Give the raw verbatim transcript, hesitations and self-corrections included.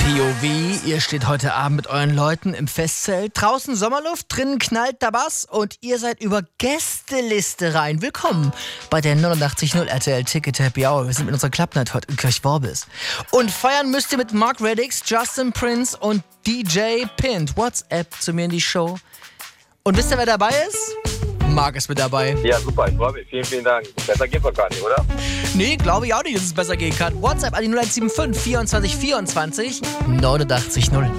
P O V, ihr steht heute Abend mit euren Leuten im Festzelt. Draußen Sommerluft, drinnen knallt der Bass und ihr seid über Gästeliste rein. Willkommen bei der neunundachtzig Komma null R T L Ticket Happy Hour. Wir sind mit unserer Clubnight heute in Kirchworbis. Und feiern müsst ihr mit Mark Reddix, Justin Prince und D J Pint. WhatsApp zu mir in die Show. Und wisst ihr, wer dabei ist? Marc ist mit dabei. Ja, super, ich freue mich. Vielen, vielen Dank. Besser geht's doch gar nicht, oder? Nee, glaube ich auch nicht, dass es besser gehen kann. WhatsApp an die null eins sieben fünf vierundzwanzig vierundzwanzig neunundachtzig Komma null.